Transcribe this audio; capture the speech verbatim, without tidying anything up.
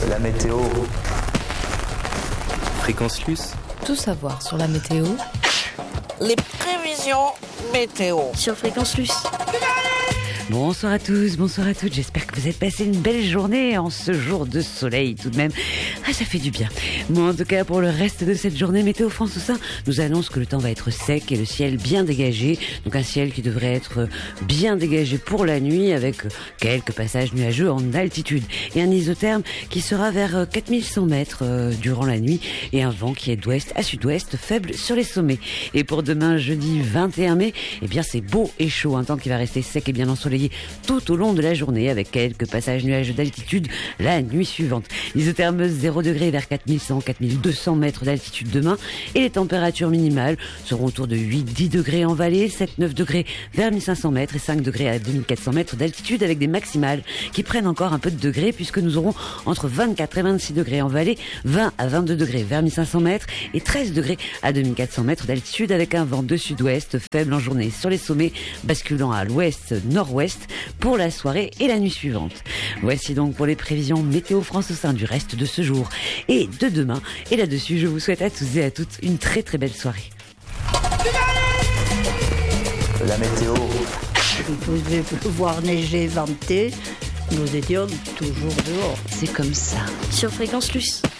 La météo. Fréquence Luce. Tout savoir sur la météo. Les prévisions météo sur Fréquence Luce. Bonsoir à tous, bonsoir à toutes, j'espère que vous avez passé une belle journée en ce jour de soleil tout de même. Ah, ça fait du bien. Moi en tout cas, pour le reste de cette journée, Météo France au sein nous annonce que le temps va être sec et le ciel bien dégagé. Donc un ciel qui devrait être bien dégagé pour la nuit avec quelques passages nuageux en altitude. Et un isotherme qui sera vers quatre mille cent mètres euh, durant la nuit et un vent qui est d'ouest à sud-ouest faible sur les sommets. Et pour demain, jeudi vingt et un mai, eh bien c'est beau et chaud, un temps qui va rester sec et bien ensoleillé tout au long de la journée avec quelques passages nuageux d'altitude la nuit suivante. L'isotherme zéro degré vers quatre mille cent, quatre mille deux cents mètres d'altitude demain et les températures minimales seront autour de huit à dix degrés en vallée, sept à neuf degrés vers mille cinq cents mètres et cinq degrés à deux mille quatre cents mètres d'altitude avec des maximales qui prennent encore un peu de degrés puisque nous aurons entre vingt-quatre et vingt-six degrés en vallée, vingt à vingt-deux degrés vers mille cinq cents mètres et treize degrés à deux mille quatre cents mètres d'altitude avec un vent de sud-ouest faible en journée sur les sommets basculant à l'ouest, nord-ouest pour la soirée et la nuit suivante. Voici donc pour les prévisions Météo France au sein du reste de ce jour et de demain. Et là-dessus, je vous souhaite à tous et à toutes une très très belle soirée. La météo. Il pouvait pleuvoir, neiger, venter. Nous étions toujours dehors. C'est comme ça. Sur Fréquence Luce.